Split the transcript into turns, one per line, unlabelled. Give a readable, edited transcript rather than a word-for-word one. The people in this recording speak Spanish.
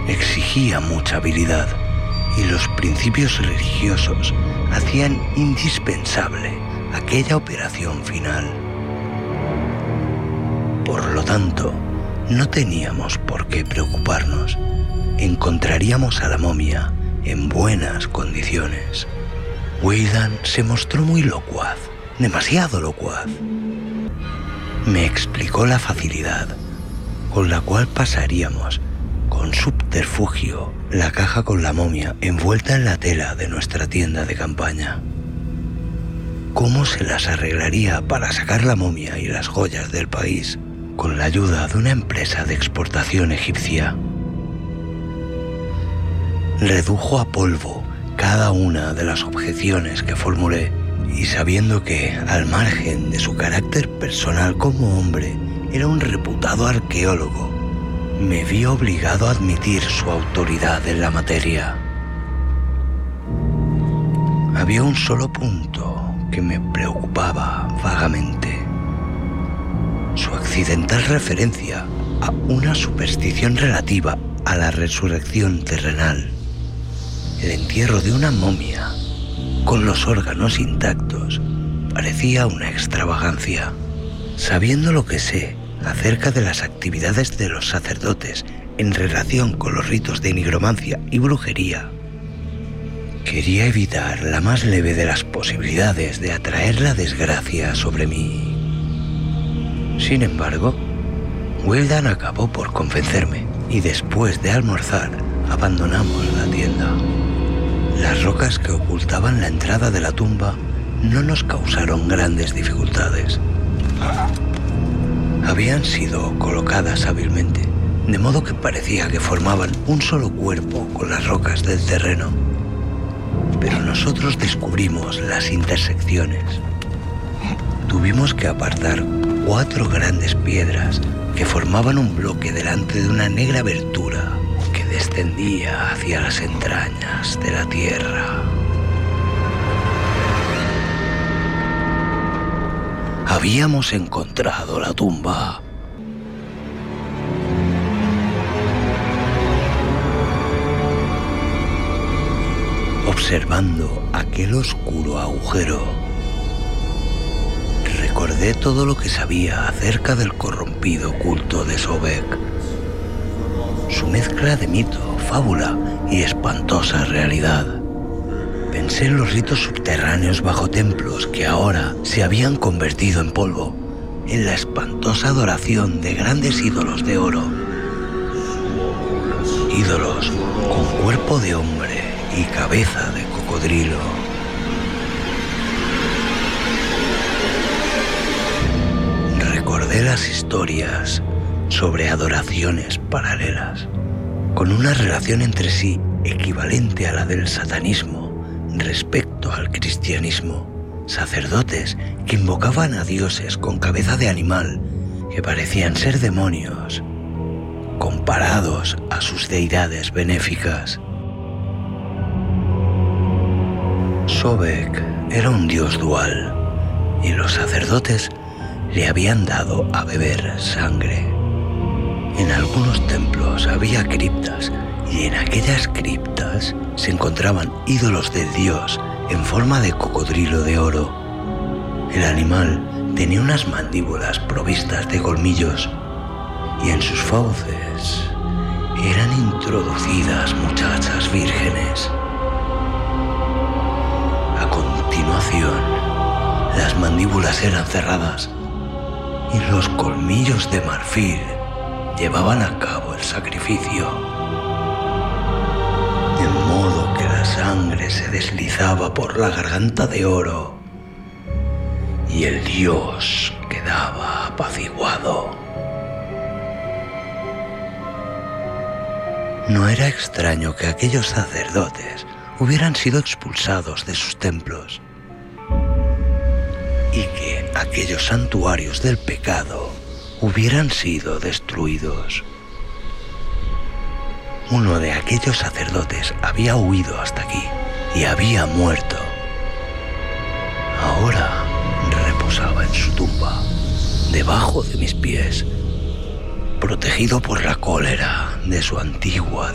exigía mucha habilidad y los principios religiosos hacían indispensable aquella operación final. Por lo tanto, no teníamos por qué preocuparnos. Encontraríamos a la momia en buenas condiciones. Weldon se mostró muy locuaz, demasiado locuaz. Me explicó la facilidad con la cual pasaríamos con subterfugio la caja con la momia envuelta en la tela de nuestra tienda de campaña. Cómo se las arreglaría para sacar la momia y las joyas del país con la ayuda de una empresa de exportación egipcia. Redujo a polvo cada una de las objeciones que formulé y sabiendo que, al margen de su carácter personal como hombre, era un reputado arqueólogo, me vi obligado a admitir su autoridad en la materia. Había un solo punto que me preocupaba vagamente: su accidental referencia a una superstición relativa a la resurrección terrenal. El entierro de una momia con los órganos intactos parecía una extravagancia. Sabiendo lo que sé acerca de las actividades de los sacerdotes en relación con los ritos de nigromancia y brujería, quería evitar la más leve de las posibilidades de atraer la desgracia sobre mí. Sin embargo, Weldon acabó por convencerme y después de almorzar abandonamos la tienda. Las rocas que ocultaban la entrada de la tumba no nos causaron grandes dificultades. Habían sido colocadas hábilmente, de modo que parecía que formaban un solo cuerpo con las rocas del terreno. Pero nosotros descubrimos las intersecciones. Tuvimos que apartar 4 grandes piedras que formaban un bloque delante de una negra abertura que descendía hacia las entrañas de la tierra. Habíamos encontrado la tumba. Observando aquel oscuro agujero, recordé todo lo que sabía acerca del corrompido culto de Sobek. Su mezcla de mito, fábula y espantosa realidad. Pensé en los ritos subterráneos bajo templos que ahora se habían convertido en polvo, en la espantosa adoración de grandes ídolos de oro. Ídolos con cuerpo de hombre y cabeza de cocodrilo. Recordé las historias sobre adoraciones paralelas, con una relación entre sí equivalente a la del satanismo respecto al cristianismo. Sacerdotes que invocaban a dioses con cabeza de animal que parecían ser demonios, comparados a sus deidades benéficas. Sobek era un dios dual y los sacerdotes le habían dado a beber sangre. En algunos templos había criptas y en aquellas criptas se encontraban ídolos del dios en forma de cocodrilo de oro. El animal tenía unas mandíbulas provistas de colmillos y en sus fauces eran introducidas muchachas vírgenes. A continuación, las mandíbulas eran cerradas y los colmillos de marfil llevaban a cabo el sacrificio, de modo que la sangre se deslizaba por la garganta de oro y el dios quedaba apaciguado. No era extraño que aquellos sacerdotes hubieran sido expulsados de sus templos y que aquellos santuarios del pecado hubieran sido destruidos. Uno de aquellos sacerdotes había huido hasta aquí y había muerto. Ahora reposaba en su tumba, debajo de mis pies, protegido por la cólera de su antigua